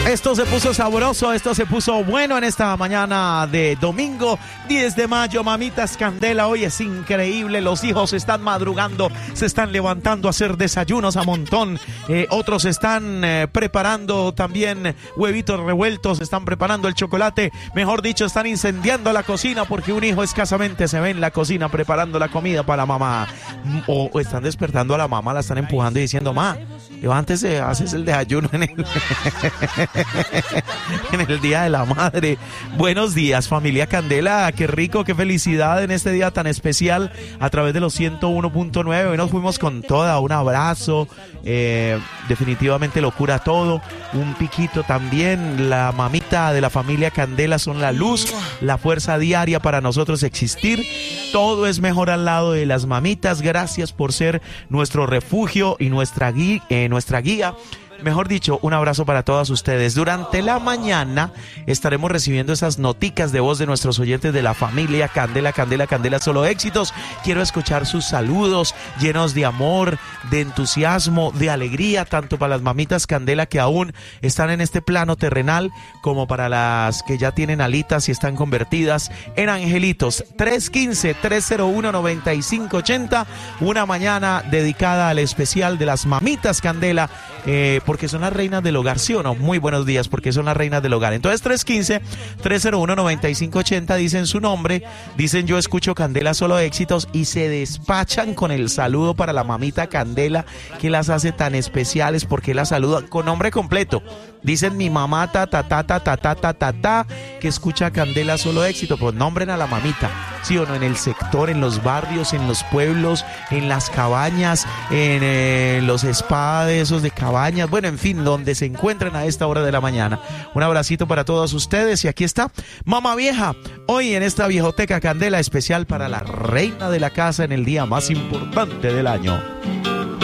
Esto se puso sabroso, esto se puso bueno en esta mañana de domingo 10 de mayo, mamitas Candela. Hoy es increíble, los hijos están madrugando, se están levantando a hacer desayunos a montón. Otros están preparando también huevitos revueltos, están preparando el chocolate. Mejor dicho, están incendiando la cocina porque un hijo escasamente se ve en la cocina preparando la comida para mamá. O están despertando a la mamá, la están empujando y diciendo: ma, levántese, haces el desayuno en el Día de la Madre. Buenos días, familia Candela, qué rico, qué felicidad en este día tan especial a través de los 101.9. Hoy nos fuimos con toda, un abrazo, definitivamente locura todo, un piquito también. La mamita de la familia Candela son la luz, la fuerza diaria para nosotros existir. Todo es mejor al lado de las mamitas. Gracias por ser nuestro refugio y nuestra guía. Mejor dicho, un abrazo para todas ustedes. Durante la mañana estaremos recibiendo esas noticas de voz de nuestros oyentes de la familia Candela, Candela, Candela, solo éxitos. Quiero escuchar sus saludos llenos de amor, de entusiasmo, de alegría, tanto para las mamitas Candela que aún están en este plano terrenal, como para las que ya tienen alitas y están convertidas en angelitos. 315-301-9580, una mañana dedicada al especial de las mamitas Candela, porque son las reinas del hogar, ¿sí o no? Muy buenos días, porque son las reinas del hogar. Entonces 315-301-9580, dicen su nombre, dicen: yo escucho Candela, solo éxitos, y se despachan con el saludo para la mamita Candela, que las hace tan especiales, porque las saludan con nombre completo. Dicen: mi mamá que escucha Candela, solo éxito. Pues nombren a la mamita, ¿sí o no? En el sector, en los barrios, en los pueblos, en las cabañas, en los spas esos de cabañas, bueno, en fin, donde se encuentran a esta hora de la mañana. Un abracito para todos ustedes. Y aquí está Mamá Vieja, hoy en esta Viejoteca Candela, especial para la reina de la casa en el día más importante del año.